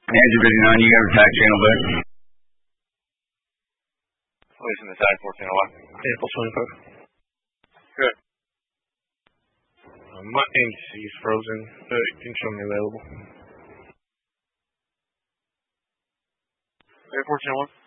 Andrew 59, you got your tax channel back. Police in the side, 1401. April 25. Good. My NC is frozen. You can show me available. Okay, 1401.